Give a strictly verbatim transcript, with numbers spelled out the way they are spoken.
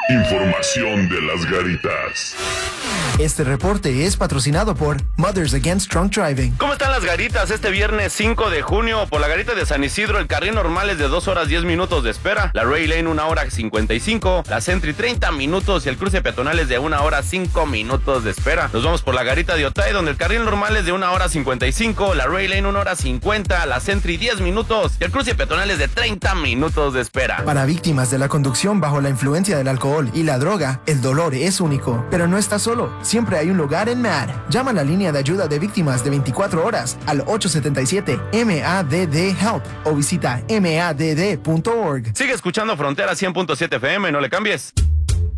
Información de las garitas. Este reporte es patrocinado por Mothers Against Drunk Driving. ¿Cómo están las garitas? Este viernes cinco de junio, por la garita de San Isidro, el carril normal es de dos horas diez minutos de espera, la Ray Lane una hora cincuenta y cinco, la Sentry treinta minutos y el cruce peatonal es de una hora cinco minutos de espera. Nos vamos por la garita de Otay, donde el carril normal es de una hora cincuenta y cinco, la Ray Lane una hora cincuenta, la Sentry diez minutos y el cruce peatonal es de treinta minutos de espera. Para víctimas de la conducción bajo la influencia del alcohol y la droga, el dolor es único, pero no estás solo. Siempre hay un lugar en M A D. Llama a la línea de ayuda de víctimas de veinticuatro horas al ocho siete siete M A D D HELP o visita M A D D punto org. Sigue escuchando Frontera cien punto siete F M, no le cambies.